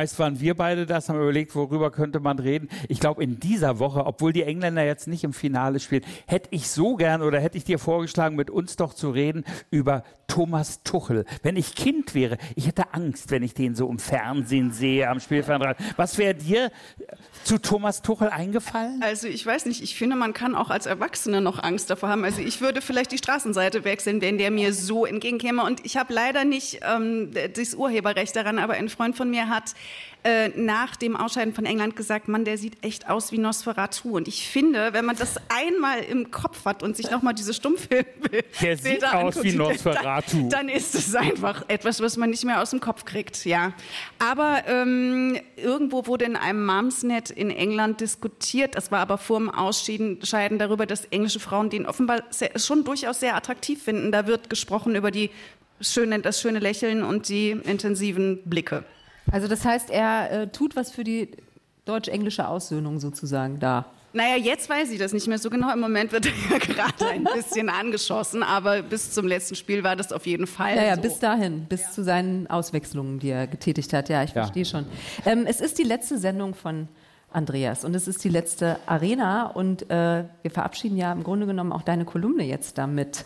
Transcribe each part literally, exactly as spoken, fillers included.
Meist waren wir beide das, haben überlegt, worüber könnte man reden. Ich glaube, in dieser Woche, obwohl die Engländer jetzt nicht im Finale spielen, hätte ich so gern oder hätte ich dir vorgeschlagen, mit uns doch zu reden über Thomas Tuchel. Wenn ich Kind wäre, ich hätte Angst, wenn ich den so im Fernsehen sehe, am Spielfeldrand. Was wäre dir zu Thomas Tuchel eingefallen? Also ich weiß nicht, ich finde, man kann auch als Erwachsene noch Angst davor haben. Also ich würde vielleicht die Straßenseite wechseln, wenn der mir so entgegenkäme. Und ich habe leider nicht ähm, das Urheberrecht daran, aber ein Freund von mir hat äh, nach dem Ausscheiden von England gesagt, Mann, der sieht echt aus wie Nosferatu. Und ich finde, wenn man das einmal im Kopf hat und sich nochmal diese Stummfilme Der sieht aus anguckt, wie Nosferatu. Dann, dann ist es einfach etwas, was man nicht mehr aus dem Kopf kriegt, ja. Aber ähm, irgendwo wurde in einem Mumsnet in England diskutiert, das war aber vor dem Ausscheiden darüber, dass englische Frauen den offenbar sehr, schon durchaus sehr attraktiv finden. Da wird gesprochen über die schöne, das schöne Lächeln und die intensiven Blicke. Also das heißt, er äh, tut was für die deutsch-englische Aussöhnung sozusagen da. Naja, jetzt weiß ich das nicht mehr so genau. Im Moment wird er ja gerade ein bisschen angeschossen, aber bis zum letzten Spiel war das auf jeden Fall ja, ja, so. bis dahin, bis ja. zu seinen Auswechslungen, die er getätigt hat. Ja, ich ja. verstehe schon. Ähm, es ist die letzte Sendung von Andreas und es ist die letzte Arena und äh, wir verabschieden ja im Grunde genommen auch deine Kolumne jetzt damit.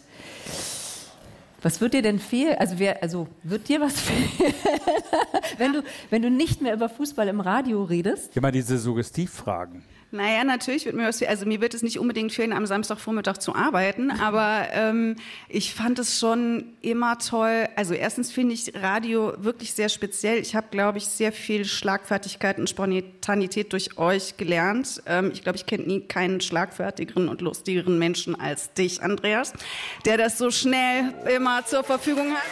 Was wird dir denn fehlen? Also, wer, also wird dir was fehlen, wenn du, wenn du nicht mehr über Fußball im Radio redest? Immer diese Suggestivfragen. Naja, natürlich wird mir was fehlen. Also mir wird es nicht unbedingt fehlen, am Samstagvormittag zu arbeiten, aber ähm, ich fand es schon immer toll. Also erstens finde ich Radio wirklich sehr speziell. Ich habe, glaube ich, sehr viel Schlagfertigkeit und Spontanität durch euch gelernt. Ähm, ich glaube, ich kenne nie keinen schlagfertigeren und lustigeren Menschen als dich, Andreas, der das so schnell immer zur Verfügung hat.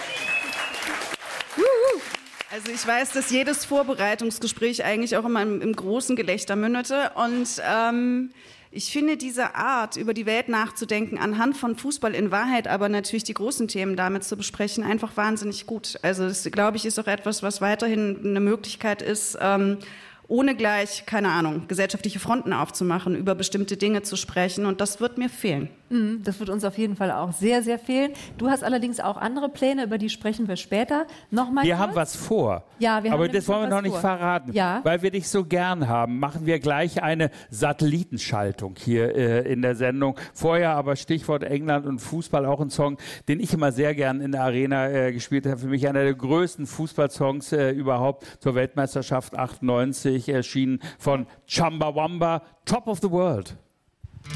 Juhu. Also ich weiß, dass jedes Vorbereitungsgespräch eigentlich auch immer im, im großen Gelächter mündete und ähm, ich finde diese Art, über die Welt nachzudenken, anhand von Fußball in Wahrheit, aber natürlich die großen Themen damit zu besprechen, einfach wahnsinnig gut. Also das, glaube ich, ist auch etwas, was weiterhin eine Möglichkeit ist, ähm, ohne gleich, keine Ahnung, gesellschaftliche Fronten aufzumachen, über bestimmte Dinge zu sprechen und das wird mir fehlen. Das wird uns auf jeden Fall auch sehr, sehr fehlen. Du hast allerdings auch andere Pläne, über die sprechen wir später. Nochmal wir kurz. haben was vor, ja, wir haben aber das wollen wir noch nicht vor. verraten. Ja. Weil wir dich so gern haben, machen wir gleich eine Satellitenschaltung hier äh, in der Sendung. Vorher aber Stichwort England und Fußball, auch ein Song, den ich immer sehr gern in der Arena äh, gespielt habe. Für mich einer der größten Fußballsongs äh, überhaupt zur Weltmeisterschaft achtundneunzig, erschienen von Chumbawamba, Top of the World.